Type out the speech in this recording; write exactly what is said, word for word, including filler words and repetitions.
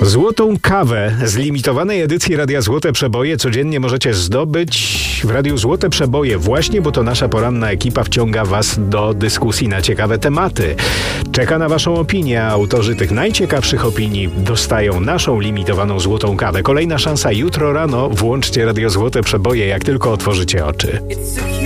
Złotą kawę z limitowanej edycji Radia Złote Przeboje codziennie możecie zdobyć w Radiu Złote Przeboje właśnie, bo to nasza poranna ekipa wciąga Was do dyskusji na ciekawe tematy. Czeka na Waszą opinię, a autorzy tych najciekawszych opinii dostają naszą limitowaną złotą kawę. Kolejna szansa jutro rano. Włączcie Radio Złote Przeboje, jak tylko otworzycie oczy.